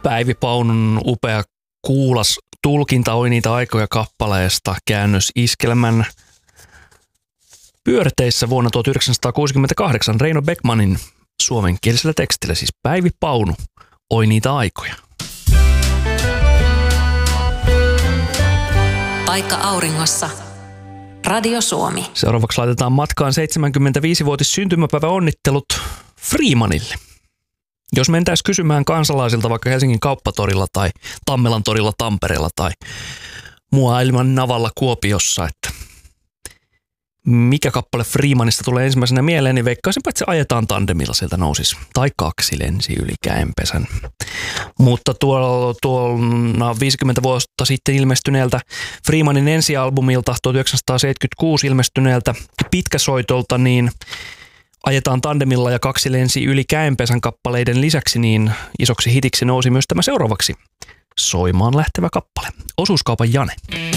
Päivi Paunun upea kuulas tulkinta Oi niitä aikoja kappaleesta käännös iskelmän pyörteissä vuonna 1968 Reino Beckmanin suomenkielisellä tekstillä, siis Päivi Paunu, Oi niitä aikoja. Paikka auringossa. Radio Suomi. Seuraavaksi laitetaan matkaan 75-vuotis syntymäpäiväonnittelut Freemanille. Jos mentäisiin kysymään kansalaisilta vaikka Helsingin kauppatorilla tai Tammelan torilla Tampereella tai Muailman navalla Kuopiossa, että mikä kappale Freemanista tulee ensimmäisenä mieleen, niin veikkaisinpä, että se ajetaan tandemilla, sieltä nousisi. Tai kaksi lensi yli käenpesän. Mutta tuolla 50 vuotta sitten ilmestyneeltä Freemanin ensialbumilta 1976 ilmestyneeltä pitkäsoitolta, niin ajetaan tandemilla ja kaksi lensi yli käenpesän kappaleiden lisäksi, niin isoksi hitiksi nousi myös tämä seuraavaksi soimaan lähtevä kappale. Osuuskaupan Jane.